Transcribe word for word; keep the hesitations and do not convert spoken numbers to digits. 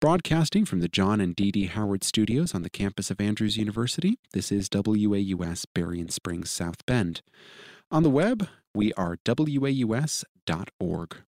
Broadcasting from the John and Dee Dee Howard Studios on the campus of Andrews University, this is W A U S Berrien Springs, South Bend. On the web, we are W A U S dot org.